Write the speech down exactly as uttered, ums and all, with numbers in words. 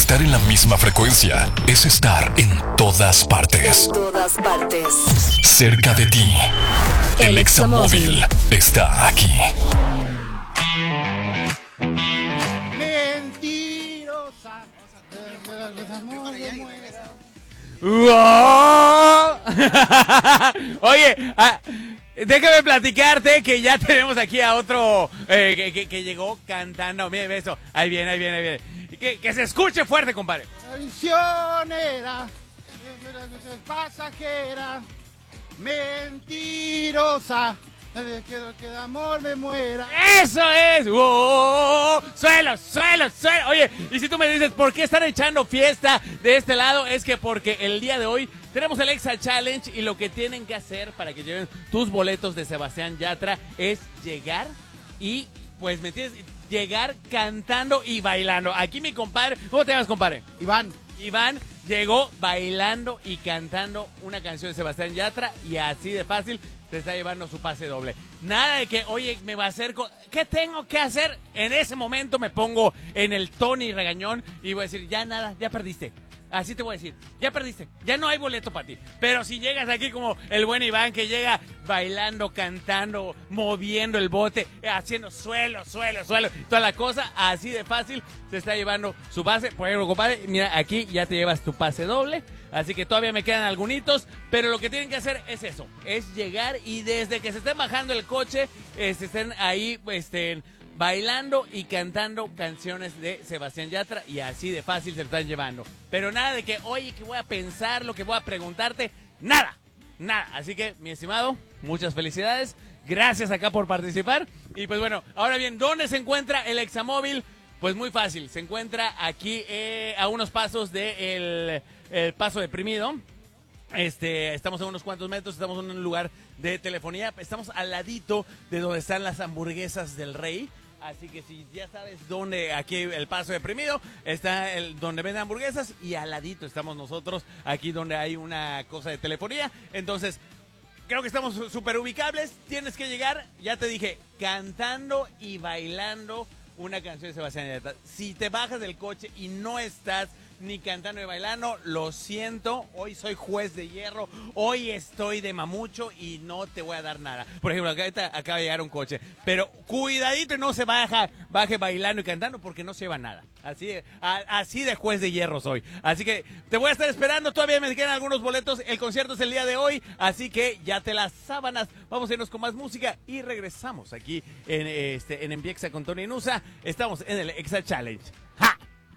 Estar en la misma frecuencia es estar en todas partes. En todas partes. Cerca de ti. El, el Examóvil está aquí. Mentirosa. Oye, ah, déjame platicarte que ya tenemos aquí a otro eh, que, que, que llegó cantando. Mira eso. Ahí viene, ahí viene, ahí viene. Que, que se escuche fuerte, compadre. Traicionera, pasajera, mentirosa. Quiero que de amor me muera. ¡Eso es! ¡Oh! ¡Suelo, suelo, suelo! Oye, y si tú me dices, ¿por qué están echando fiesta de este lado? Es que porque el día de hoy tenemos el Exa Challenge y lo que tienen que hacer para que lleven tus boletos de Sebastián Yatra es llegar y, pues, ¿me entiendes? Llegar cantando y bailando. Aquí mi compadre, ¿cómo te llamas, compadre? Iván. Iván llegó bailando y cantando una canción de Sebastián Yatra y así de fácil se está llevando su pase doble. Nada de que, oye, me va a hacer... ¿Qué tengo que hacer? En ese momento me pongo en el Tony regañón y voy a decir, ya nada, ya perdiste. Así te voy a decir, ya perdiste, ya no hay boleto para ti. Pero si llegas aquí como el buen Iván, que llega bailando, cantando, moviendo el bote, haciendo suelo, suelo, suelo, toda la cosa, así de fácil se está llevando su pase. Por ejemplo, compadre, mira, aquí ya te llevas tu pase doble. Así que todavía me quedan algunitos, pero lo que tienen que hacer es eso, es llegar y desde que se estén bajando el coche, eh, se estén ahí, estén bailando y cantando canciones de Sebastián Yatra y así de fácil se lo están llevando. Pero nada de que, oye, que voy a pensar, lo que voy a preguntarte, nada, nada. Así que, mi estimado, muchas felicidades, gracias acá por participar. Y pues bueno, ahora bien, ¿dónde se encuentra el Examóvil? Pues muy fácil, se encuentra aquí eh, a unos pasos del el Paso Deprimido. Este, estamos a unos cuantos metros, estamos en un lugar de telefonía, estamos al ladito de donde están las hamburguesas del Rey. Así que si ya sabes dónde, aquí el Paso Deprimido, está el donde venden hamburguesas y al ladito estamos nosotros, aquí donde hay una cosa de telefonía. Entonces, creo que estamos súper ubicables, tienes que llegar, ya te dije, cantando y bailando una canción de Sebastián Yatra. Si te bajas del coche y no estás ni cantando ni bailando, lo siento, hoy soy juez de hierro, hoy estoy de mamucho y no te voy a dar nada. Por ejemplo, acá está, acaba de llegar un coche, pero cuidadito y no se baja, baje bailando y cantando porque no se lleva nada. Así, a, así de juez de hierro soy. Así que te voy a estar esperando, todavía me quedan algunos boletos, el concierto es el día de hoy, así que ya te las sábanas, vamos a irnos con más música y regresamos aquí en, este, en Empiexa con Tony Nusa. Estamos en el Exa Challenge.